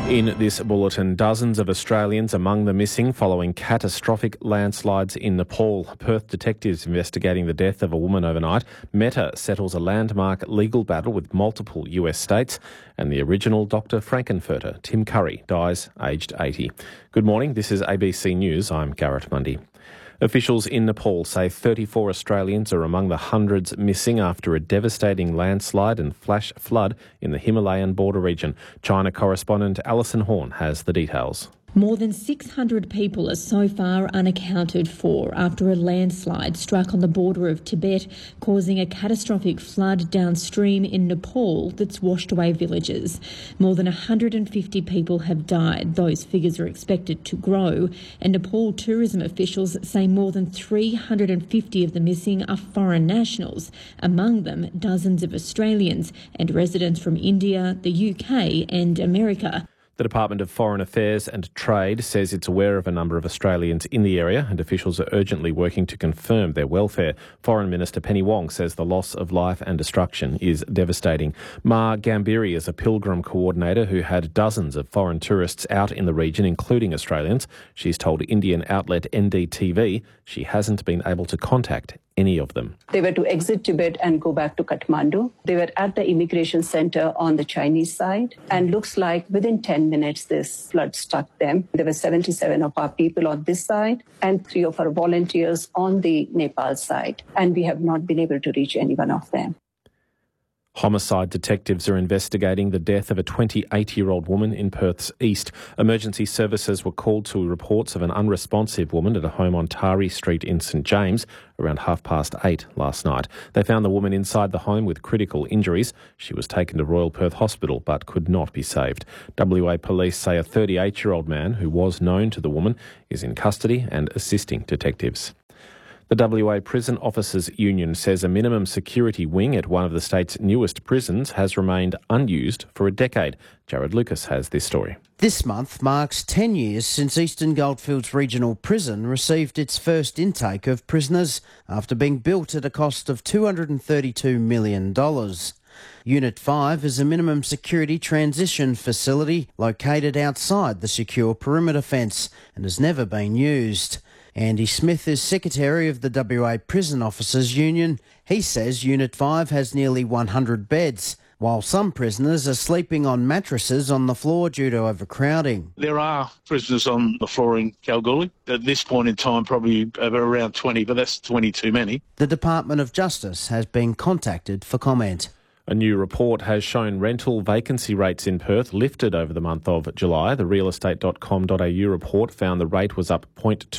In this bulletin, dozens of Australians among the missing following catastrophic landslides in Nepal. Perth detectives investigating the death of a woman overnight. Meta settles a landmark legal battle with multiple US states. And the original Dr. Frankenfurter, Tim Curry, dies aged 80. Good morning, this is ABC News. I'm Garrett Mundy. Officials in Nepal say 34 Australians are among the hundreds missing after a devastating landslide and flash flood in the Himalayan border region. China correspondent Alison Horn has the details. More than 600 people are so far unaccounted for after a landslide struck on the border of Tibet, causing a catastrophic flood downstream in Nepal that's washed away villages. More than 150 people have died. Those figures are expected to grow, and Nepal tourism officials say more than 350 of the missing are foreign nationals, among them dozens of Australians and residents from India, the UK and America. The Department of Foreign Affairs and Trade says it's aware of a number of Australians in the area and officials are urgently working to confirm their welfare. Foreign Minister Penny Wong says the loss of life and destruction is devastating. Ma Gambiri is a pilgrim coordinator who had dozens of foreign tourists out in the region, including Australians. She's told Indian outlet NDTV she hasn't been able to contact any of them. They were to exit Tibet and go back to Kathmandu. They were at the immigration center on the Chinese side, and looks like within 10 minutes this flood struck them. There were 77 of our people on this side and 3 of our volunteers on the Nepal side, and we have not been able to reach any one of them. Homicide detectives are investigating the death of a 28-year-old woman in Perth's east. Emergency services were called to reports of an unresponsive woman at a home on Tari Street in St James around 8:30 last night. They found the woman inside the home with critical injuries. She was taken to Royal Perth Hospital but could not be saved. WA police say a 38-year-old man who was known to the woman is in custody and assisting detectives. The WA Prison Officers Union says a minimum security wing at one of the state's newest prisons has remained unused for a decade. Jared Lucas has this story. This month marks 10 years since Eastern Goldfields Regional Prison received its first intake of prisoners after being built at a cost of $232 million. Unit 5 is a minimum security transition facility located outside the secure perimeter fence and has never been used. Andy Smith is secretary of the WA Prison Officers Union. He says Unit 5 has nearly 100 beds, while some prisoners are sleeping on mattresses on the floor due to overcrowding. There are prisoners on the floor in Kalgoorlie. At this point in time, probably around 20, but that's 20 too many. The Department of Justice has been contacted for comment. A new report has shown rental vacancy rates in Perth lifted over the month of July. The realestate.com.au report found the rate was up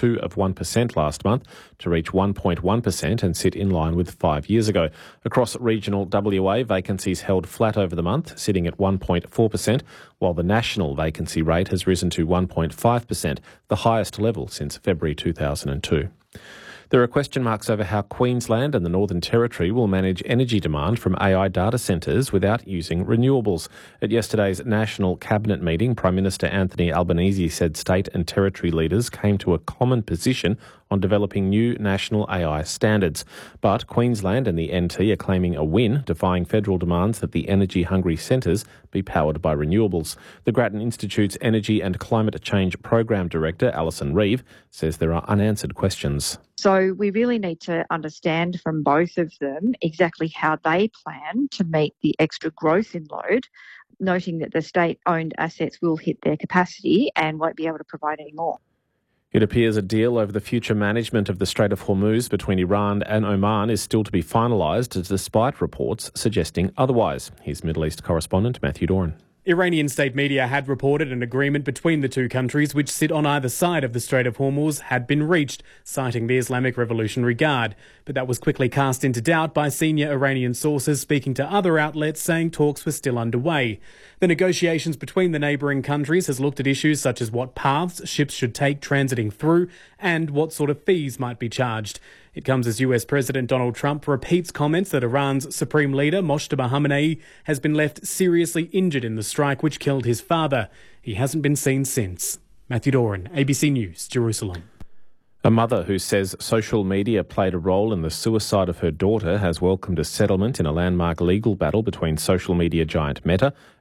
0.2% last month to reach 1.1% and sit in line with 5 years ago. Across regional WA, vacancies held flat over the month, sitting at 1.4%, while the national vacancy rate has risen to 1.5%, the highest level since February 2002. There are question marks over how Queensland and the Northern Territory will manage energy demand from AI data centres without using renewables. At yesterday's National Cabinet meeting, Prime Minister Anthony Albanese said state and territory leaders came to a common position on developing new national AI standards. But Queensland and the NT are claiming a win, defying federal demands that the energy-hungry centres be powered by renewables. The Grattan Institute's Energy and Climate Change Program Director, Alison Reeve, says there are unanswered questions. So we really need to understand from both of them exactly how they plan to meet the extra growth in load, noting that the state-owned assets will hit their capacity and won't be able to provide any more. It appears a deal over the future management of the Strait of Hormuz between Iran and Oman is still to be finalised, despite reports suggesting otherwise. Here's Middle East correspondent Matthew Doran. Iranian state media had reported an agreement between the two countries, which sit on either side of the Strait of Hormuz, had been reached, citing the Islamic Revolutionary Guard. But that was quickly cast into doubt by senior Iranian sources speaking to other outlets, saying talks were still underway. The negotiations between the neighbouring countries has looked at issues such as what paths ships should take transiting through and what sort of fees might be charged. It comes as US President Donald Trump repeats comments that Iran's Supreme Leader Mojtaba Khamenei has been left seriously injured in the strike which killed his father. He hasn't been seen since. Matthew Doran, ABC News, Jerusalem. A mother who says social media played a role in the suicide of her daughter has welcomed a settlement in a landmark legal battle between social media giant Meta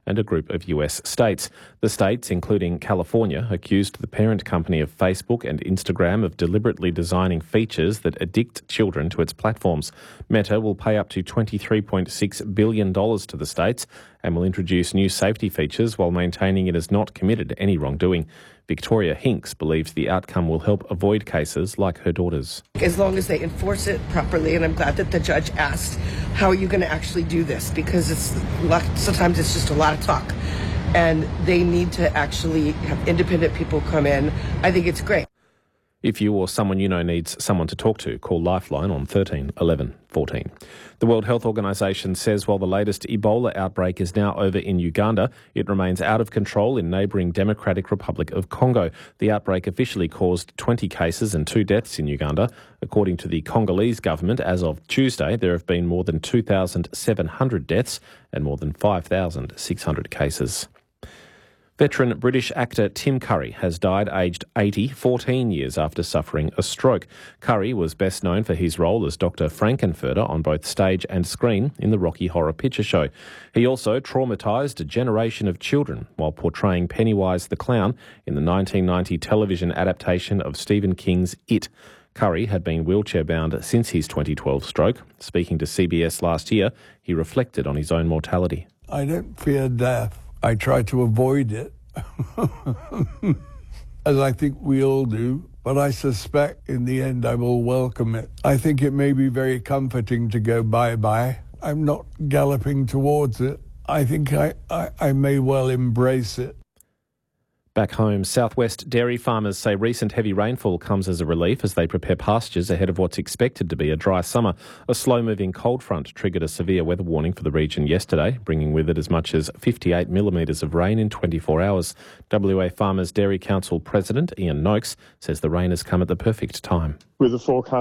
and a group of US states. The states, including California, accused the parent company of Facebook and Instagram of deliberately designing features that addict children to its platforms. Meta will pay up to $23.6 billion to the states and will introduce new safety features while maintaining it has not committed any wrongdoing. Victoria Hinks believes the outcome will help avoid cases like her daughter's. As long as they enforce it properly, and I'm glad that the judge asked, how are you going to actually do this? Because sometimes it's just a lot of talk, and they need to actually have independent people come in. I think it's great. If you or someone you know needs someone to talk to, call Lifeline on 13 11 14. The World Health Organization says while the latest Ebola outbreak is now over in Uganda, it remains out of control in neighbouring Democratic Republic of Congo. The outbreak officially caused 20 cases and 2 deaths in Uganda. According to the Congolese government, as of Tuesday, there have been more than 2,700 deaths and more than 5,600 cases. Veteran British actor Tim Curry has died aged 80, 14 years after suffering a stroke. Curry was best known for his role as Dr. Frankenfurter on both stage and screen in the Rocky Horror Picture Show. He also traumatised a generation of children while portraying Pennywise the Clown in the 1990 television adaptation of Stephen King's It. Curry had been wheelchair-bound since his 2012 stroke. Speaking to CBS last year, he reflected on his own mortality. I don't fear death. I try to avoid it, as I think we all do, but I suspect in the end I will welcome it. I think it may be very comforting to go bye-bye. I'm not galloping towards it. I think I may well embrace it. Back home, southwest dairy farmers say recent heavy rainfall comes as a relief as they prepare pastures ahead of what's expected to be a dry summer. A slow-moving cold front triggered a severe weather warning for the region yesterday, bringing with it as much as 58 millimetres of rain in 24 hours. WA Farmers Dairy Council President Ian Noakes says the rain has come at the perfect time. With the forecast